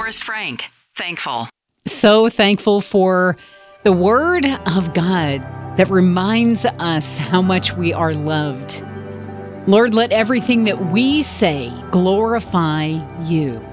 Forrest Frank, thankful. So thankful for the Word of God that reminds us how much we are loved. Lord, let everything that we say glorify you.